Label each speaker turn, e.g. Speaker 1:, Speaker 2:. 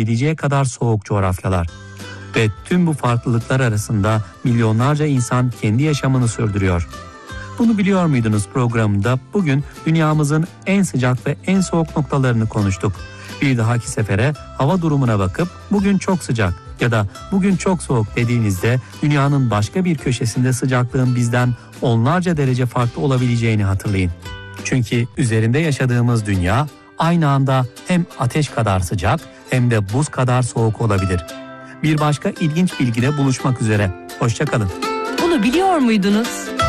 Speaker 1: olabileceği kadar soğuk coğrafyalar. Ve tüm bu farklılıklar arasında milyonlarca insan kendi yaşamını sürdürüyor. Bunu biliyor muydunuz programında bugün dünyamızın en sıcak ve en soğuk noktalarını konuştuk. Bir dahaki sefere hava durumuna bakıp bugün çok sıcak ya da bugün çok soğuk dediğinizde dünyanın başka bir köşesinde sıcaklığın bizden onlarca derece farklı olabileceğini hatırlayın. Çünkü üzerinde yaşadığımız dünya aynı anda hem ateş kadar sıcak hem de buz kadar soğuk olabilir. Bir başka ilginç bilgide buluşmak üzere. Hoşça kalın.
Speaker 2: Bunu biliyor muydunuz?